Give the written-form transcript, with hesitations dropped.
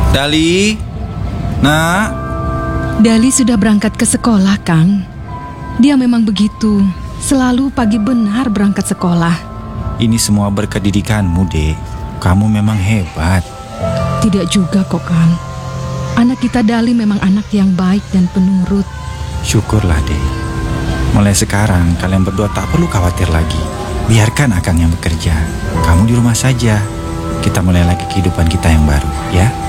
Dali, nak. Dali sudah berangkat ke sekolah, Kang. Dia memang begitu, selalu pagi benar berangkat sekolah. Ini semua berkat didikanmu, Dek. Kamu memang hebat. Tidak juga kok, Kang. Anak kita Dali memang anak yang baik dan penurut. Syukurlah, Dek. Mulai sekarang kalian berdua tak perlu khawatir lagi. Biarkan Akang yang bekerja. Kamu di rumah saja. Kita mulai lagi kehidupan kita yang baru, ya?